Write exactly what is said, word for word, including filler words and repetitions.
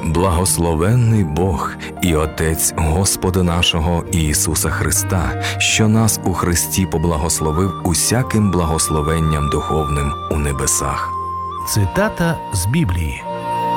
Благословенний Бог і Отець Господа нашого Ісуса Христа, що нас у Христі поблагословив усяким благословенням духовним у небесах. Цитата з Біблії.